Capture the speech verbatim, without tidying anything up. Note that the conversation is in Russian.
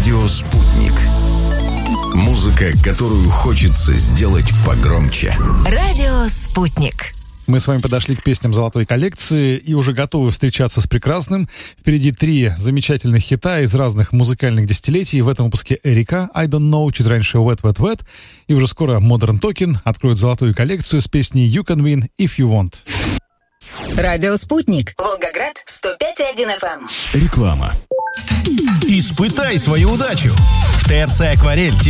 Радио «Спутник». Музыка, которую хочется сделать погромче. Радио «Спутник». Мы с вами подошли к песням золотой коллекции и уже готовы встречаться с прекрасным. Впереди три замечательных хита из разных музыкальных десятилетий. В этом выпуске Эрика, I Don't Know, чуть раньше Wet Wet Wet. И уже скоро Modern Talking откроет золотую коллекцию с песней You Can Win If You Want. Радио «Спутник». Волгоград, сто пять и один эф эм. Реклама. Испытай свою удачу. В ТРЦ «Акварель»